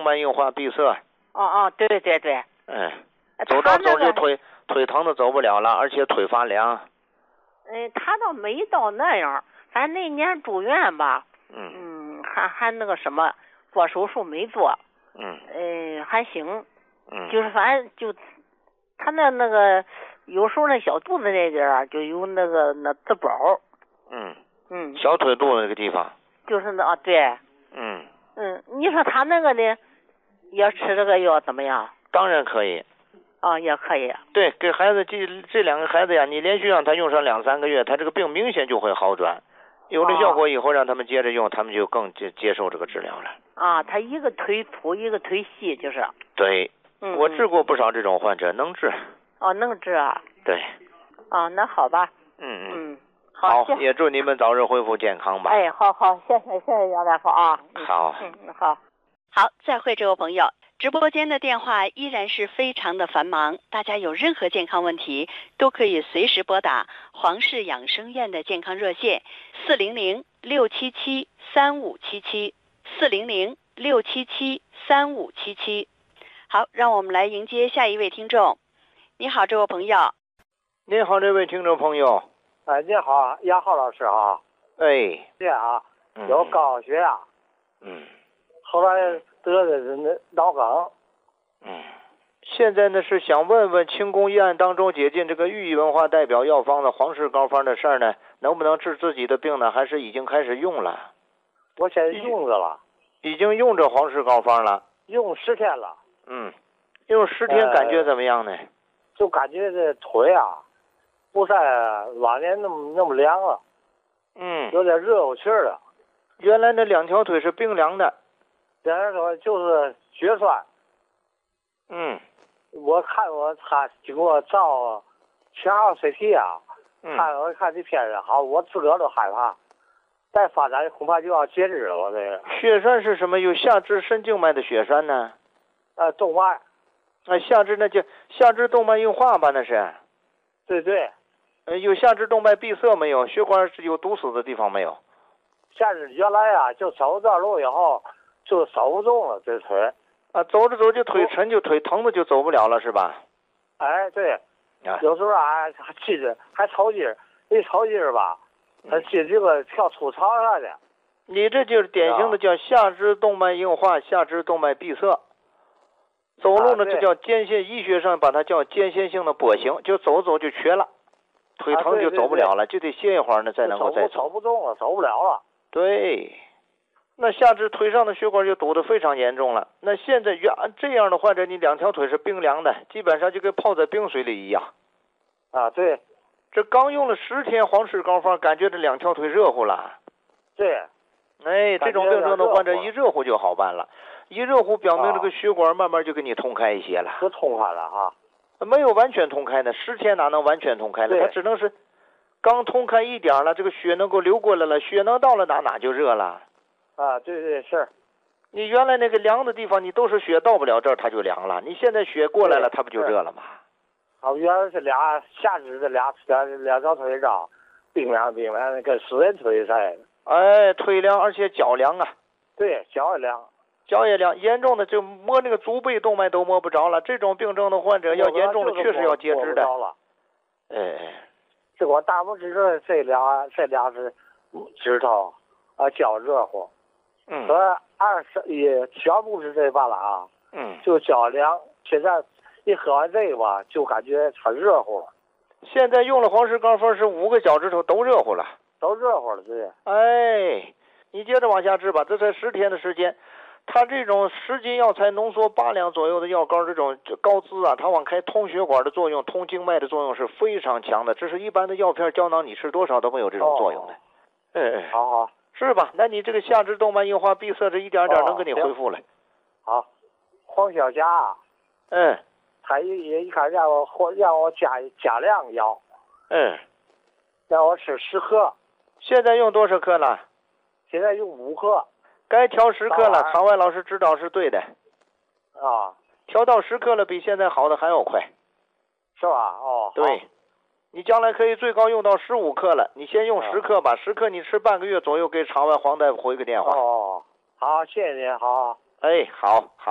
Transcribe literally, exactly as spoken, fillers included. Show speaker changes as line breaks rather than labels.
动脉硬化闭塞。
哦哦，对对对。
嗯，走到走就腿腿疼的走不了了，而且腿发凉。
嗯，他倒没到那样，反正那年住院吧。
嗯
嗯，还还那个什么，做手术没做。
嗯。
嗯，还行。
嗯。
就是反正就他那那个有时候那小肚子那点儿就有那个那紫包。
嗯。
嗯。
小腿肚子那个地方。
就是那啊，对。
嗯。
嗯，你说他那个呢，要吃这个药怎么样？
当然可以。
啊，也可以。
对，给孩子这这两个孩子呀，你连续让他用上两三个月，他这个病明显就会好转。有了效果以后，让他们接着用，他们就更接接受这个治疗了。
啊，他一个腿粗，一个腿细，就是。
对。
嗯。
我治过不少这种患者，能治。
哦，能治啊。
对。
啊，那好吧。
嗯
嗯。
好，也祝你们早日恢复健康吧。
哎，好好，谢谢谢谢杨大夫啊。
好。
嗯，好。
好，再会，这位朋友。直播间的电话依然是非常的繁忙，大家有任何健康问题都可以随时拨打黄氏养生院的健康热线四零零六七七三五七七四零零六七七三五七七。好，让我们来迎接下一位听众。你好，这位朋友。
你好，这位听众朋友。
哎，你好，杨浩老师啊。
哎。
对啊，有高血压。
嗯。
后来得的是那脑梗。
嗯。现在呢是想问问清宫医案当中解禁这个寓意文化代表药方的黄氏膏方的事儿呢，能不能治自己的病呢？还是已经开始用了？
我现在用着了。
已经用着黄氏膏方了。
用十天了。
嗯。用十天感觉怎么样呢？
呃、就感觉这腿啊，不再往年那么那么凉了。
嗯。
有点热乎气儿了。
原来那两条腿是冰凉的。
两条腿就是血栓。
嗯。
我看我他经过照全号 C T 啊，
嗯、
看我看这片子好，我自个儿都害怕。再发展恐怕就要截肢了，我这个。
血栓是什么？有下肢深静脉的血栓呢？
呃，动脉。
啊，下肢那叫下肢动脉硬化吧？那是。
对对。
呃，有下肢动脉闭塞没有？血管是有堵死的地方没有？
下肢原来啊，就走段路以后就走不动了，这腿。
啊，走着走就腿沉，就腿疼的就走不了了，是吧？
哎，对。
啊。
有时候啊，还气着还抽筋儿，一抽筋儿吧，他气这个跳出槽上去。
你这就是典型的叫下肢动脉硬化、下肢动脉闭塞。走路呢，这叫间歇，医学上把它叫间歇性的跛行，就走走就瘸了，腿疼就走不了了，就得歇一会儿呢，再能够再走。
走不动了，走不了了。
对，那下肢腿上的血管就堵得非常严重了。那现在原这样的患者，你两条腿是冰凉的，基本上就跟泡在冰水里一样。
啊，对。
这刚用了十天黄氏膏方，感觉这两条腿热乎了。
对。
哎，这种病症的患者一热乎就好办了。一热乎表明这个血管慢慢就给你通开一些了。
不通开了哈。
没有完全通开呢，十天哪能完全通开了？它只能是刚通开一点了，这个血能够流过来了，血能到了哪哪就热了。
啊，对对是。
你原来那个凉的地方，你都是血到不了这儿，它就凉了。你现在血过来了，它不就热了吗？
啊，原来是俩下肢的俩两两条腿上冰凉冰凉的，跟死人腿似的。
哎，腿凉，而且脚凉啊。
对，脚也凉。
脚也凉，严重的就摸那个足背动脉都摸不着了。这种病症的患者要严重的，确实要截肢的。哎，
这我大拇指这这俩这俩是指头啊，脚热乎。
嗯。
和二十一小拇指这半了啊。
嗯。
就脚凉，现在一喝完这个吧，就感觉很热乎了。
现在用了黄氏膏方是五个脚趾头都热乎了。
都热乎了，对。
哎，你接着往下治吧，这才十天的时间。它这种十斤药材浓缩八两左右的药膏，这种膏滋啊，它往开通血管的作用、通经脉的作用是非常强的。这是一般的药片胶囊，你吃多少都没有这种作用的。哎哎，
好好，
是吧？那你这个下肢动脉硬化闭塞，这一点点能给你恢复了。
好，黄小霞，
嗯，
他一也一开始让我或让我加加量药，
嗯，
让我吃十克。
现在用多少克了？
现在用五克。
该调十克了，场外老师指导是对的。
啊，
调到十克了，比现在好的还要快，
是吧？哦，
对，你将来可以最高用到十五克了。你先用十克吧，十克你吃半个月左右，给场外黄大夫回个电话。
哦，好，谢谢您，好。
哎，好好。